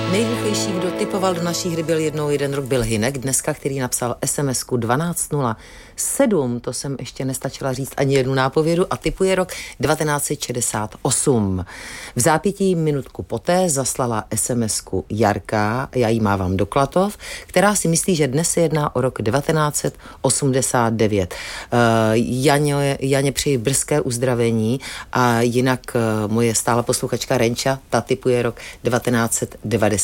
Nejrychlejší, kdo typoval do naší hry, byl jednou jeden rok, byl Hynek dneska, který napsal SMS-ku 1207, to jsem ještě nestačila říct ani jednu nápovědu, a typuje rok 1968. V zápětí minutku poté zaslala SMS-ku Jarka, já jí mávám do Klatov, která si myslí, že dnes se jedná o rok 1989. Janě přeji brzké uzdravení a jinak moje stála posluchačka Renča, ta typuje rok 1993.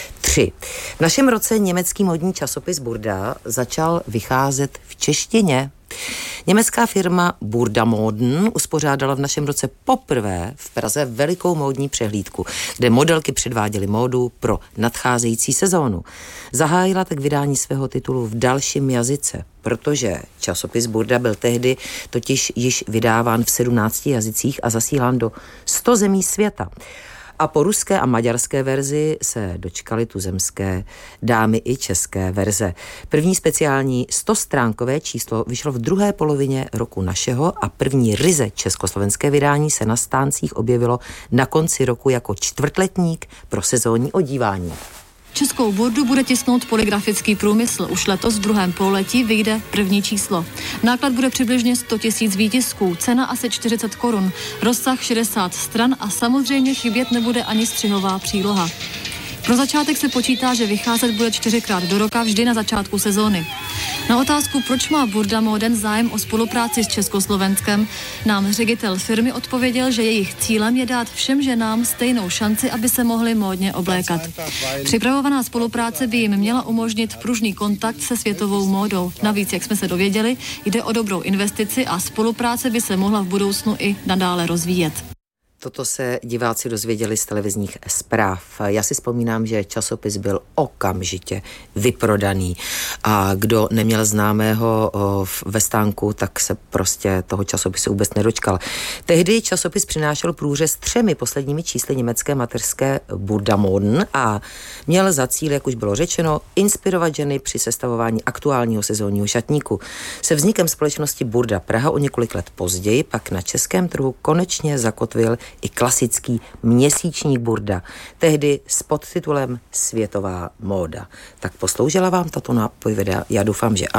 V našem roce německý módní časopis Burda začal vycházet v češtině. Německá firma Burda Moden uspořádala v našem roce poprvé v Praze velikou módní přehlídku, kde modelky předváděly módu pro nadcházející sezónu. Zahájila tak vydání svého titulu v dalším jazyce, protože časopis Burda byl tehdy totiž již vydáván v 17 jazycích a zasílán do 100 zemí světa. A po ruské a maďarské verzi se dočkali tuzemské dámy i české verze. První speciální 100stránkové číslo vyšlo v druhé polovině roku našeho a první ryze československé vydání se na stáncích objevilo na konci roku jako čtvrtletník pro sezónní odívání. Českou Burdu bude tisknout Polygrafický průmysl. Už letos v druhém pololetí vyjde první číslo. Náklad bude přibližně 100 000 výtisků, cena asi 40 korun, rozsah 60 stran a samozřejmě chybět nebude ani střihová příloha. Pro začátek se počítá, že vycházet bude 4krát do roka, vždy na začátku sezóny. Na otázku, proč má Burda Moden zájem o spolupráci s Československem, nám ředitel firmy odpověděl, že jejich cílem je dát všem ženám stejnou šanci, aby se mohly módně oblékat. Připravovaná spolupráce by jim měla umožnit pružný kontakt se světovou módou. Navíc, jak jsme se dověděli, jde o dobrou investici a spolupráce by se mohla v budoucnu i nadále rozvíjet. Toto se diváci dozvěděli z televizních zpráv. Já si vzpomínám, že časopis byl okamžitě vyprodaný a kdo neměl známého ve stánku, tak se prostě toho časopisu vůbec nedočkal. Tehdy časopis přinášel průřez 3 posledními čísly německé mateřské Burda Moden a měl za cíl, jak už bylo řečeno, inspirovat ženy při sestavování aktuálního sezónního šatníku. Se vznikem společnosti Burda Praha o několik let později pak na českém trhu konečně zakotvil i klasický měsíčník Burda, tehdy s podtitulem Světová móda. Tak posloužila vám tato nápověda? Já doufám, že ano.